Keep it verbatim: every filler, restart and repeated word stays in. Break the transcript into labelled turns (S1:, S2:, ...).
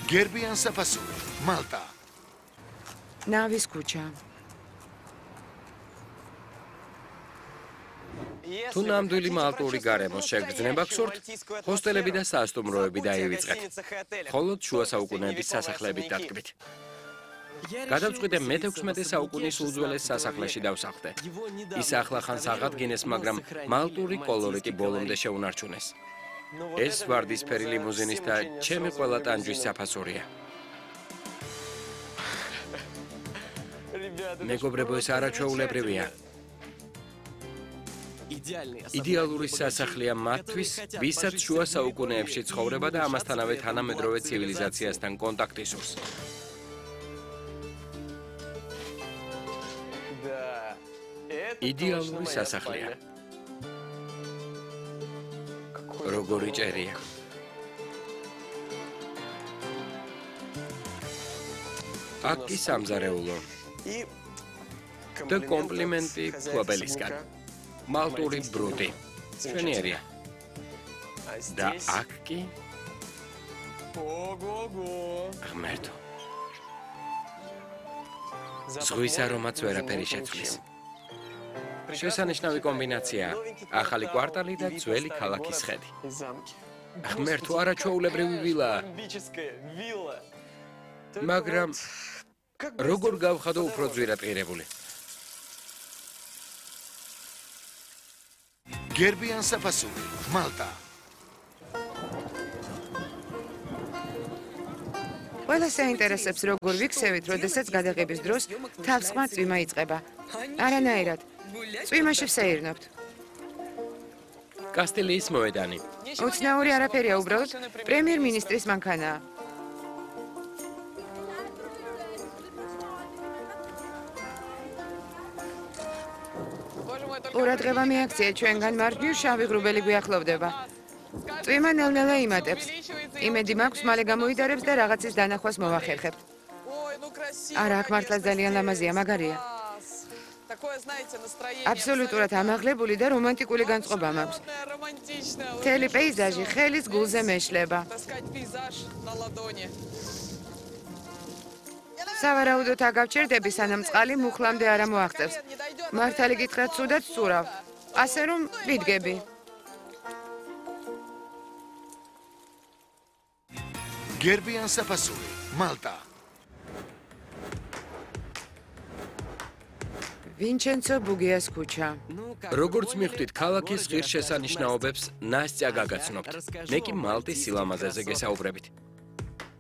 S1: გერბიან საფასური, მალტა.
S2: ნავის ქუჩა.
S3: თუ ნამდვილი მალტური გარემოს შეგრძნება გსურთ, ჰოსტელები და სასტუმროები დაივიწყეთ, მხოლოდ შუა საუკუნეების სასახლეებით დადგმით. გადავწყვიტე მეთექვსმეტე საუკუნის უძველეს სასახლეში დავსახლდე. ის ახლახანს აღადგინეს, მაგრამ მალტური კოლორიტი ბოლომდე შეუნარჩუნეს. ეს ვარდისფერი ლიმუზინის და ჩემი ყველა ტანჯვის საფასურია. მეგობრებო, ეს არაჩვეულებრივია. იდეალური სასახლეა მათთვის, ვისაც შუა საუკუნეებში ცხოვრება და ამასთანავე თანამედროვე ცივილიზაციასთან კონტაქტი სურს. იდეალური სასახლეა. როგორი ჭერია. აქ კი სამზარეულო. და კომპლიმენტი ფლობელისგან. მალტური ბრუტი. ჩვენიერია. და აქ კი ღმერთო. ზღვის არომაც ვერაფერი შეცვლის. შესანიშნავი კომბინაცია, ახალი კვარტალი და ძველი ქალაქის ხედი. ღმერთო, არაჩვეულებრივი ვილა. მაგრამ როგორ გავხადო უფრო ძვირადღირებული?
S1: გერბიან საფასური, მალტა.
S2: ყველა საინტერესებს როგორ ვიქცევით, როდესაც გადაღების დროს თავსხმა წვიმა იწყება. არანაირად. წვიმაში ვსეირნობთ.
S3: კასტილიის მოედანი.
S2: უცნაური არაფერია, უბრალოდ პრემიერ-მინისტრის მანქანაა. ყურადღება მიაქციეთ, ჩვენგან მარჯვნივ შავი ღრუბელი გვიახლოვდება. წვიმა ნელ-ნელა იმატებს. იმედი მაქვს, მალე გამოიდარებს და რაღაცის დანახვას მოვახერხებთ. არა, აქ მართლაც ძალიან ლამაზია, მაგარია. აბსოლუტურად ამაღლებული და რომანტიკული განწყობა მაქვს. მთელი პეიზაჟი ხელის გულზე მეშლება. სავარაუდოდ აგავჩერდები, სანამ წყალი მუხლამდე არ მოაღწევს. მართალი გითხრათ, ცუდად სწურავ. ასე რომ ვიდგები.
S1: გერბიან საფასური, მალტა.
S2: ვინჩენცო ბუგიას ქუჩა.
S3: როგორც მიხვდით, ქალაქის ღირსშესანიშნაობებს ნასწია გაგაცნობთ. მე კი მალტის სილამაზეზე გესაუბრებით.